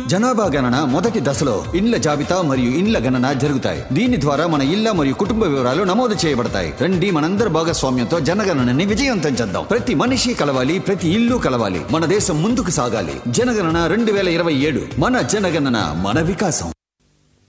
జనాభా గణన మొదటి దశలో ఇండ్ల జాబితా మరియు ఇండ్ల గణన జరుగుతాయి. దీని ద్వారా మన ఇళ్ల మరియు కుటుంబ వివరాలు నమోదు చేయబడతాయి. రండి మనందరి భాగస్వామ్యంతో జనగణనని విజయవంతం చేద్దాం. ప్రతి మనిషి కలవాలి, ప్రతి ఇల్లు కలవాలి. మన దేశం ముందుకు సాగాలి. జనగణన 2027. మన జనగణన, మన వికాసం.